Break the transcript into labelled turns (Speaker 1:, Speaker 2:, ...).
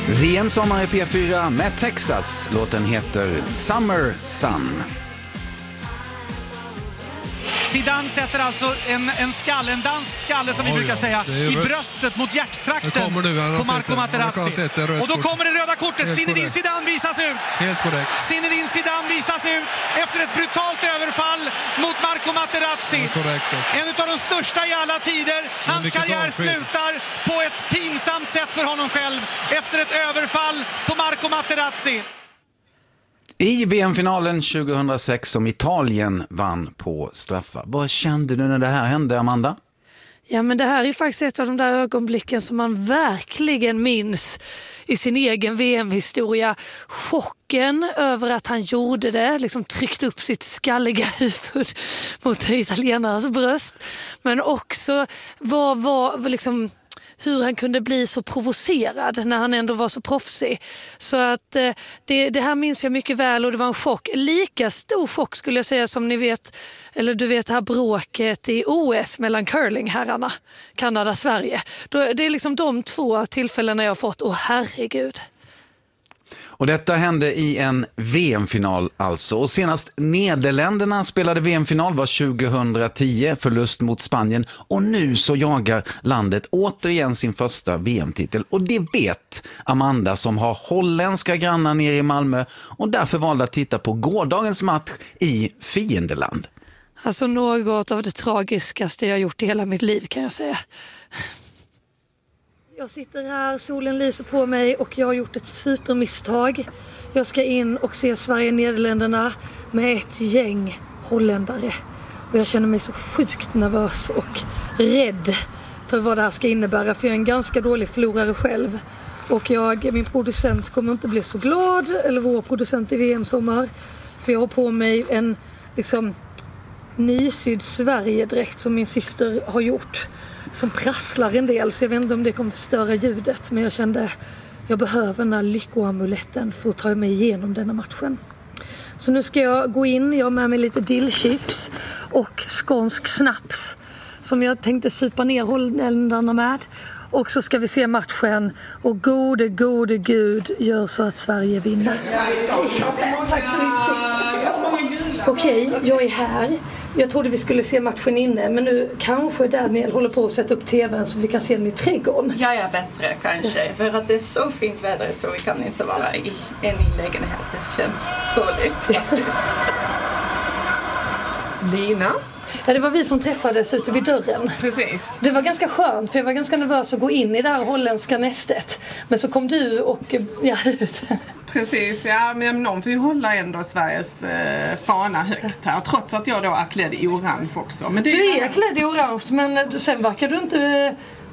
Speaker 1: VM sommar i P4 med Texas. Låten heter Summer Sun.
Speaker 2: Zidane sätter alltså en skalle, en dansk skalle som vi brukar säga, i bröstet mot hjärttrakten på Marco Materazzi. Och då kommer det röda kortet. Zinedine Zidane visas ut.
Speaker 3: Helt korrekt.
Speaker 2: Zinedine Zidane visas ut efter ett brutalt överfall mot Marco Materazzi. En av de största i alla tider. Hans karriär slutar på ett pinsamt sätt för honom själv efter ett överfall på Marco Materazzi.
Speaker 1: I VM-finalen 2006 som Italien vann på straffar. Vad kände du när det här hände, Amanda?
Speaker 4: Ja, men det här är faktiskt ett av de där ögonblicken som man verkligen minns i sin egen VM-historia. Chocken över att han gjorde det, liksom tryckt upp sitt skalliga huvud mot italienarnas bröst. Men också liksom hur han kunde bli så provocerad när han ändå var så proffsig. Så att det här minns jag mycket väl, och det var en chock. Lika stor chock skulle jag säga som ni vet, eller du vet det här bråket i OS mellan curlingherrarna, Kanada-Sverige. Det är liksom de två tillfällena jag har fått, herregud.
Speaker 1: Och detta hände i en VM-final alltså. Och senast Nederländerna spelade VM-final var 2010, förlust mot Spanien. Och nu så jagar landet återigen sin första VM-titel. Och det vet Amanda som har holländska grannar nere i Malmö och därför valde att titta på gårdagens match i fiendeland.
Speaker 4: Alltså något av det tragiskaste jag gjort i hela mitt liv, kan jag säga. Jag sitter här, solen lyser på mig och jag har gjort ett supermisstag. Jag ska in och se Sverige-Nederländerna med ett gäng holländare. Och jag känner mig så sjukt nervös och rädd för vad det här ska innebära. För jag är en ganska dålig förlorare själv. Och min producent kommer inte bli så glad, eller vår producent i VM-sommar. För jag har på mig en nysydd Sverige-dräkt som min syster har gjort. Som prasslar en del, så jag vet inte om det kommer förstöra ljudet. Men jag kände jag behöver den här lyckoamuletten för att ta mig igenom denna matchen. Så nu ska jag gå in, jag har med mig lite dillchips och skånsk snaps som jag tänkte supa ner holländarna med. Och så ska vi se matchen och gode Gud gör så att Sverige vinner. Tack så mycket. Okej, jag är här. Jag trodde vi skulle se matchen inne, men nu kanske Daniel håller på att sätta upp tvn så vi kan se den i trädgården.
Speaker 5: Ja, bättre kanske. För att det är så fint väder så vi kan inte vara i en lägenhet. Det känns dåligt faktiskt.
Speaker 6: Lina?
Speaker 4: Ja, det var vi som träffades ute vid dörren.
Speaker 6: Precis.
Speaker 4: Det var ganska skönt, för jag var ganska nervös att gå in i det här holländska nästet. Men så kom du och ut.
Speaker 6: Precis, ja, men någon får ju hålla ändå Sveriges fana högt här. Trots att jag då är klädd i orange också. Men det
Speaker 4: du är klädd i orange, men sen verkar du inte